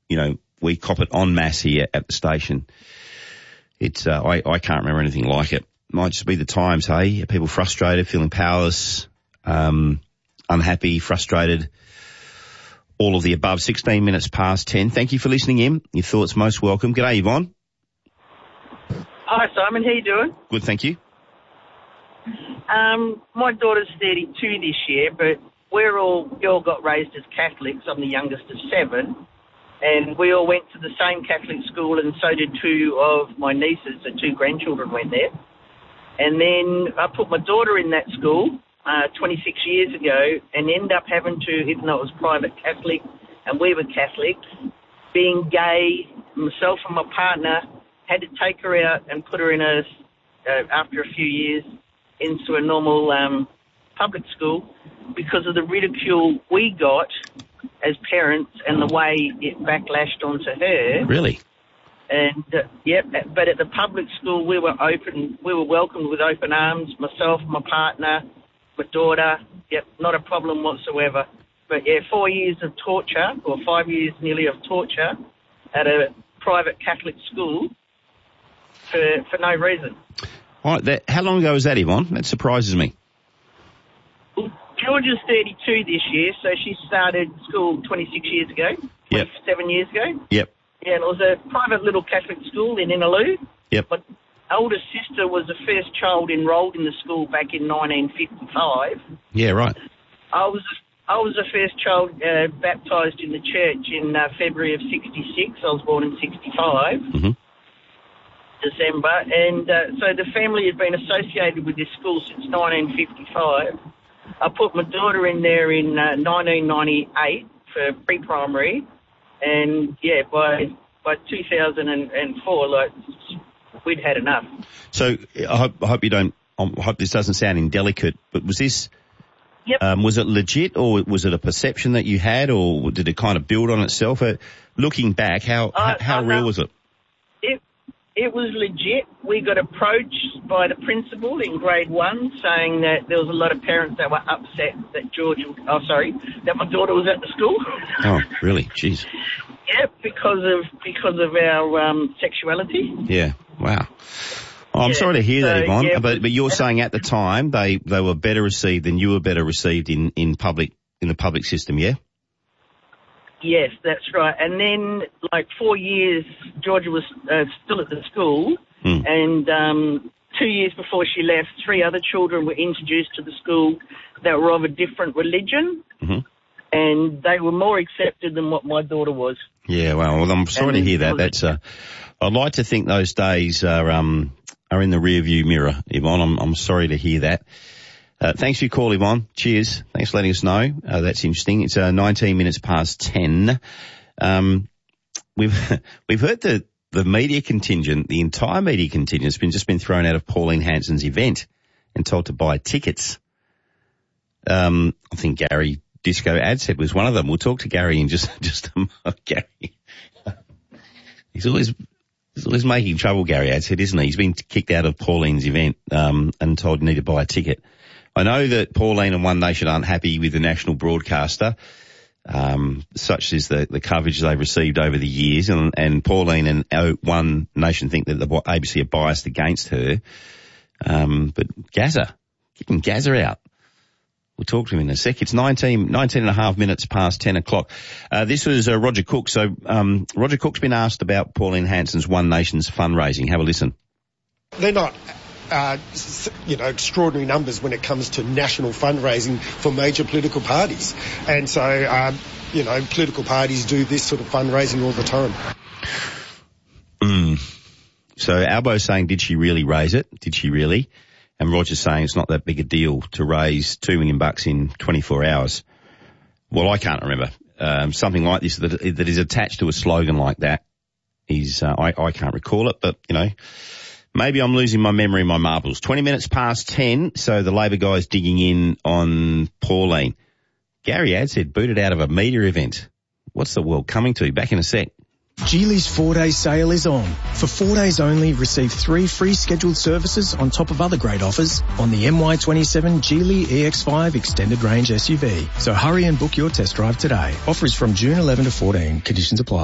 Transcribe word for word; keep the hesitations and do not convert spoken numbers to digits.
you know, we cop it en masse here at the station. It's, uh, I, I can't remember anything like it. Might just be the times, hey? People frustrated, feeling powerless, um, unhappy, frustrated, all of the above. sixteen minutes past ten. Thank you for listening in. Your thoughts most welcome. G'day, Yvonne. Hi, Simon. How you doing? Good, thank you. Um, my daughter's thirty-two this year, but we're all, we all got raised as Catholics. I'm the youngest of seven. And we all went to the same Catholic school, and so did two of my nieces. The two grandchildren went there. And then I put my daughter in that school uh, twenty-six years ago, and ended up having to, even though it was private Catholic and we were Catholics, being gay, myself and my partner had to take her out and put her in a, uh, after a few years, into a normal um, public school because of the ridicule we got as parents and the way it backlashed onto her. Really? And, uh, yep, but at the public school we were open, we were welcomed with open arms, myself, my partner, my daughter, yep, not a problem whatsoever. But yeah, four years of torture, or five years nearly of torture at a private Catholic school for, for no reason. All right, that, how long ago was that, Yvonne? That surprises me. Well, Georgia's thirty-two this year, so she started school twenty-six years ago, yep. twenty-seven years ago. Yep. Yeah, and it was a private little Catholic school in Innaloo. Yep. My older sister was the first child enrolled in the school back in nineteen fifty-five. Yeah, right. I was I was the first child uh, baptised in the church in uh, February of sixty-six. I was born in sixty-five. Mm-hmm. December, and uh, so the family has been associated with this school since nineteen fifty-five. I put my daughter in there in uh, nineteen ninety-eight for pre-primary, and yeah, by by two thousand four, like, we'd had enough. So I hope, I hope you don't. I hope this doesn't sound indelicate, but was this? Yep. Um, was it legit, or was it a perception that you had, or did it kind of build on itself? Uh, looking back, how uh, how uh, real no. was it? It it was legit. We got approached by the principal in grade one saying that there was a lot of parents that were upset that George, oh sorry, that my daughter was at the school. Oh, really? Jeez. Yeah, because of because of our um, sexuality. Yeah. Wow. Oh, I'm yeah, sorry to hear so, that, Yvonne. yeah, but but you're saying at the time they, they were better received than you were better received in, in public in the public system, yeah? Yes, that's right. And then, like four years, Georgia was uh, still at the school, Hmm. and um, two years before she left, three other children were introduced to the school that were of a different religion, Mm-hmm. and they were more accepted than what my daughter was. Yeah, well, well I'm sorry and to hear that. That's uh, I'd like to think those days are um are in the rearview mirror, Yvonne. I'm I'm sorry to hear that. Uh, thanks for your call, Yvonne. Cheers. Thanks for letting us know. Uh, that's interesting. It's uh, nineteen minutes past ten. Um, we've we've heard the the media contingent, the entire media contingent, has been just been thrown out of Pauline Hanson's event and told to buy tickets. Um, I think Gary Disco Adset was one of them. We'll talk to Gary in just just a moment. Gary, he's always. He's always making trouble, Gary Adset, isn't he? He's been kicked out of Pauline's event um, and told you need to buy a ticket. I know that Pauline and One Nation aren't happy with the national broadcaster, um, such as the, the coverage they've received over the years, and, and Pauline and One Nation think that the A B C are biased against her. Um, but Gazza, kicking Gazza out. We'll talk to him in a sec. It's nineteen, nineteen and a half minutes past ten o'clock. Uh, this was uh, Roger Cook. So um, Roger Cook's been asked about Pauline Hanson's One Nation's fundraising. Have a listen. They're not, uh, you know, extraordinary numbers when it comes to national fundraising for major political parties. And so, um, you know, political parties do this sort of fundraising all the time. Mm. So Albo's saying, did she really raise it? Did she really? And Roger's saying it's not that big a deal to raise two million bucks in twenty-four hours. Well, I can't remember. Um, something like this that, that is attached to a slogan like that is, uh, I, I can't recall it, but, you know, maybe I'm losing my memory, my marbles. twenty minutes past ten, so the Labor guy's digging in on Pauline. Gary Adset booted out of a media event. What's the world coming to? Back in a sec. Geely's four-day sale is on. For four days only, receive three free scheduled services on top of other great offers on the M Y twenty-seven Geely E X five Extended Range S U V. So hurry and book your test drive today. Offer is from June eleventh to fourteen. Conditions apply.